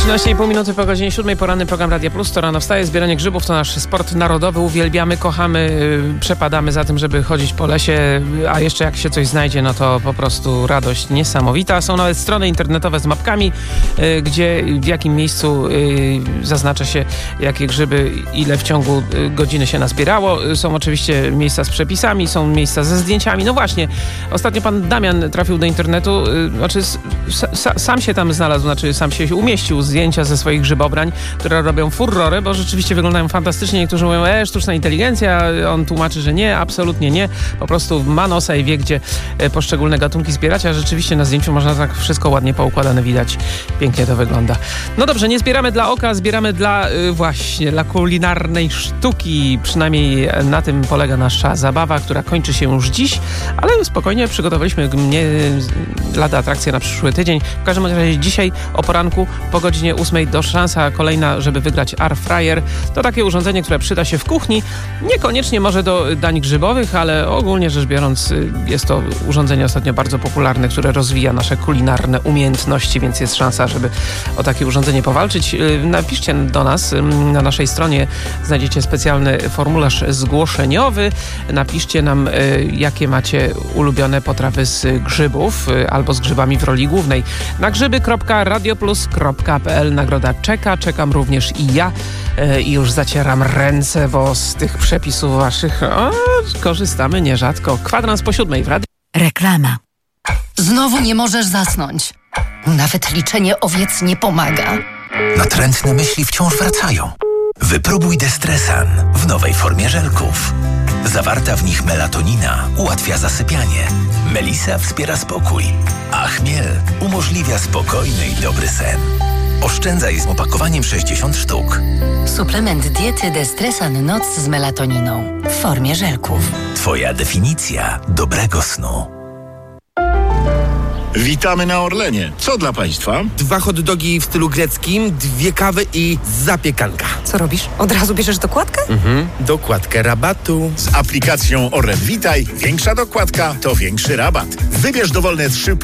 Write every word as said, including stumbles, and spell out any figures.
trzynaście i pół minuty po godzinie siódmej, poranny program Radia Plus, to rano wstaje. Zbieranie grzybów to nasz sport narodowy, uwielbiamy, kochamy, yy, przepadamy za tym, żeby chodzić po lesie, a jeszcze jak się coś znajdzie, no to po prostu radość niesamowita. Są nawet strony internetowe z mapkami, yy, gdzie w jakim miejscu yy, zaznacza się, jakie grzyby, ile w ciągu yy, godziny się nazbierało. Są oczywiście miejsca z przepisami, są miejsca ze zdjęciami. No właśnie, ostatnio pan Damian trafił do internetu, yy, znaczy s- sam się tam znalazł, znaczy sam się umieścił zdjęcia ze swoich grzybobrań, które robią furorę, bo rzeczywiście wyglądają fantastycznie. Niektórzy mówią, e, sztuczna inteligencja, on tłumaczy, że nie, absolutnie nie. Po prostu ma nosa i wie, gdzie poszczególne gatunki zbierać, a rzeczywiście na zdjęciu można tak wszystko ładnie poukładane widać. Pięknie to wygląda. No dobrze, nie zbieramy dla oka, zbieramy dla y, właśnie, dla kulinarnej sztuki. Przynajmniej na tym polega nasza zabawa, która kończy się już dziś, ale spokojnie przygotowaliśmy mnie lada atrakcję na przyszły tydzień. W każdym razie dzisiaj o poranku po godzinie ósmej do szansa kolejna, żeby wygrać Air Fryer. To takie urządzenie, które przyda się w kuchni. Niekoniecznie może do dań grzybowych, ale ogólnie rzecz biorąc jest to urządzenie ostatnio bardzo popularne, które rozwija nasze kulinarne umiejętności, więc jest szansa, żeby o takie urządzenie powalczyć. Napiszcie do nas. Na naszej stronie znajdziecie specjalny formularz zgłoszeniowy. Napiszcie nam, jakie macie ulubione potrawy z grzybów albo z grzybami w roli głównej. Na grzyby kropka radioplus kropka p l nagroda czeka. Czekam również i ja e, i już zacieram ręce, bo z tych przepisów waszych o, korzystamy nierzadko. Kwadrans po siódmej w radiu. Reklama. Znowu nie możesz zasnąć. Nawet liczenie owiec nie pomaga. Natrętne myśli wciąż wracają. Wypróbuj Destresan w nowej formie żelków. Zawarta w nich melatonina ułatwia zasypianie. Melisa wspiera spokój, a chmiel umożliwia spokojny i dobry sen. Oszczędzaj z opakowaniem sześćdziesiąt sztuk. Suplement diety Destresan Noc z melatoniną w formie żelków. Twoja definicja dobrego snu. Witamy na Orlenie. Co dla Państwa? Dwa hot dogi w stylu greckim, dwie kawy i zapiekanka. Co robisz? Od razu bierzesz dokładkę? Mhm. Dokładkę rabatu. Z aplikacją Orlen Witaj większa dokładka to większy rabat. Wybierz dowolne trzy